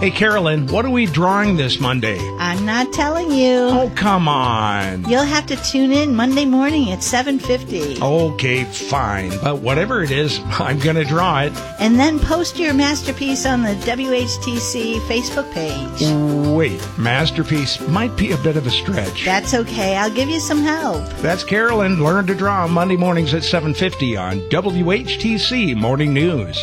Hey, Carolyn, what are we drawing this Monday? I'm not telling you. Oh, come on. You'll have to tune in Monday morning at 7:50. Okay, fine. But whatever it is, I'm going to draw it. And then post your masterpiece on the WHTC Facebook page. Wait, masterpiece might be a bit of a stretch. That's okay. I'll give you some help. That's Carolyn. Learn to draw Monday mornings at 7:50 on WHTC Morning News.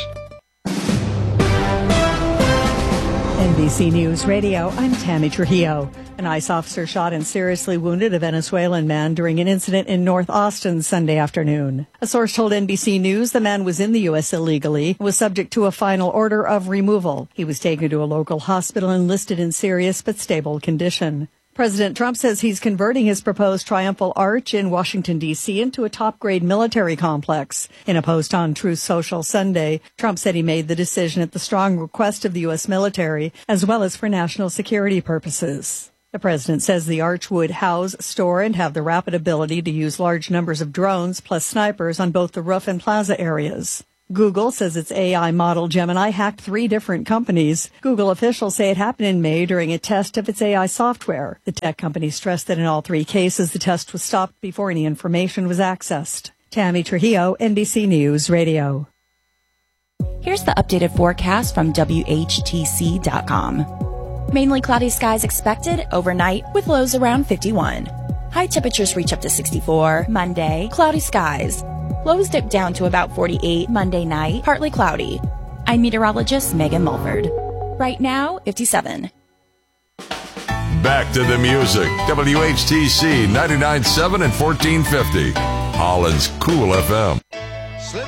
NBC News Radio, I'm Tammy Trujillo. An ICE officer shot and seriously wounded a Venezuelan man during an incident in North Austin Sunday afternoon. A source told NBC News the man was in the U.S. illegally and was subject to a final order of removal. He was taken to a local hospital and listed in serious but stable condition. President Trump says he's converting his proposed Triumphal Arch in Washington, D.C. into a top-grade military complex. In a post on Truth Social Sunday, Trump said he made the decision at the strong request of the U.S. military, as well as for national security purposes. The president says the arch would house, store, and have the rapid ability to use large numbers of drones plus snipers on both the roof and plaza areas. Google says its AI model Gemini hacked 3 different companies. Google officials say it happened in May during a test of its AI software. The tech company stressed that in all 3 cases, the test was stopped before any information was accessed. Tammy Trujillo, NBC News Radio. Here's the updated forecast from WHTC.com. Mainly cloudy skies expected overnight with lows around 51. High temperatures reach up to 64. Monday, cloudy skies. Lows dip down to about 48 Monday night, partly cloudy. I'm meteorologist Megan Mulford. Right now, 57. Back to the music. WHTC 99.7 and 1450. Holland's Cool FM.